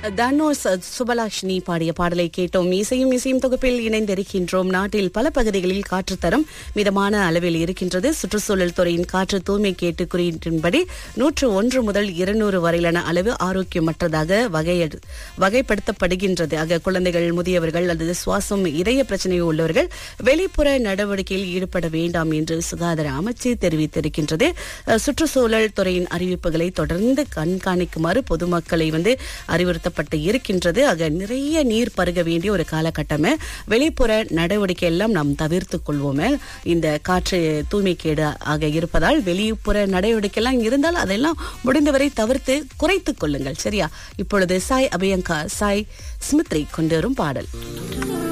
தனுஷ் சுபலாஷினி பாடிய பாடலை கேட்டோம். இசையும் தொகுப்பில் இணைந்திருக்கின்றோம். நாட்டில் பல பகுதிகளில் காற்று தரம் மிதமான அளவில் இருக்கின்றது. சுற்றுச்சூழல் துறையின் காற்று தூய்மை கேட்டு குறியின்படி 101 முதல் 200 வரையிலான அளவு ஆரோக்கியமற்றதாக வகைப்படுத்தப்படுகின்றது. ஆக குழந்தைகள், முதியவர்கள் அல்லது சுவாசம் இதய பிரச்சனை உள்ளவர்கள் வெளிப்புற நடவடிக்கையில் ஈடுபட வேண்டாம் என்று சுகாதார அமைச்சு தெரிவித்திருக்கின்றது. சுற்றுச்சூழல் துறையின் அறிவிப்புகளை தொடர்ந்து கண்காணிக்குமாறு பொதுமக்களை அறிவுறுத்தப்பட்டு இருக்கின்றது. ஆக நிறைய நீர் பருக வேண்டிய ஒரு காலகட்டமே. வெளிப்புற நடவடிக்கை எல்லாம் நாம் தவிர்த்து கொள்வோமே. இந்த காற்று தூய்மைக்கேடு ஆக இருப்பதால் வெளிப்புற நடவடிக்கை எல்லாம் இருந்தால் அதெல்லாம் முடிந்தவரை தவிர்த்து குறைத்துக் கொள்ளுங்கள். சரியா? இப்பொழுது சாய் அபியங்கா, சாய் ஸ்மித்ரி கொண்டு வரும் பாடல்.